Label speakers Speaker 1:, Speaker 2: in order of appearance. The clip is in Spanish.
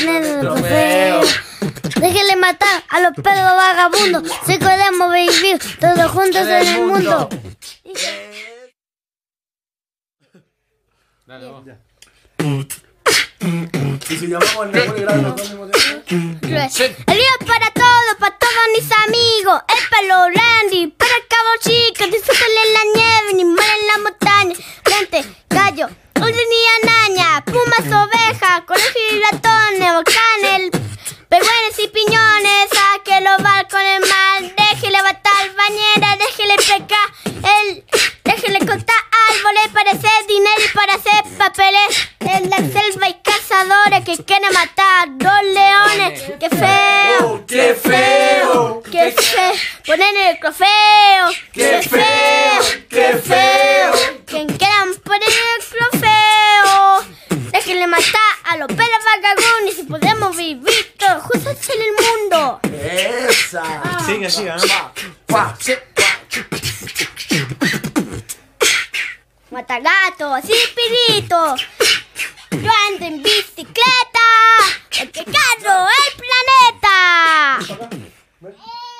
Speaker 1: trofeo. Déjenle matar a los perros vagabundos. Si podemos vivir todos juntos en el mundo.
Speaker 2: Dale, vamos.
Speaker 3: Y si llamamos al Napoli Grande, nos ponemos de...
Speaker 1: Adiós para todos mis amigos. Es para los Randy, para el Cabo Chico. Disfruten en la nieve, ni mal en la montaña. Frente, gallo, dulce ni anaña. Pumas, ovejas, conejos y ratones. Volcanes, pegüenes y piñones. Saque los barcos en el mar. Déjele batar bañera, déjele pecar. Déjele cortar árboles para hacer dinero y para hacer papeles. En la selva hay cazadores que quieren matar dos leones. ¡Qué feo!
Speaker 3: ¡Qué feo!
Speaker 1: ¡Qué feo! Ponen el trofeo.
Speaker 3: ¡Qué feo! ¡Qué feo!
Speaker 1: Quien quieran poner el trofeo. Déjenle matar a los perros vagabundos. Y si podemos vivir todos juntos en el mundo.
Speaker 3: ¡Esa!
Speaker 4: Sigue, sigue, ¿no?
Speaker 1: Mata gatos y piritos. Yo ando en bicicleta.